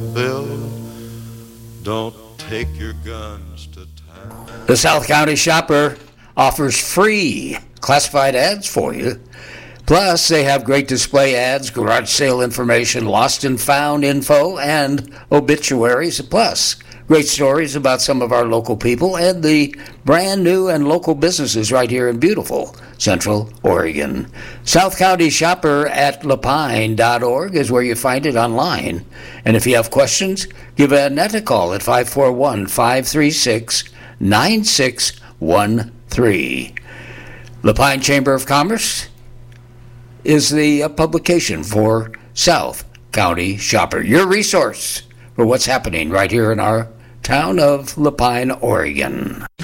Bill, don't take your guns to town. The South County Shopper offers free classified ads for you. Plus, they have great display ads, garage sale information, lost and found info, and obituaries. Plus, great stories about some of our local people and the brand new and local businesses right here in beautiful Central Oregon. South County Shopper at lapine.org is where you find it online. And if you have questions, give Annette a call at 541-536-9613. Lapine Chamber of Commerce is the publication for South County Shopper, your resource for what's happening right here in our town of Lapine, Oregon.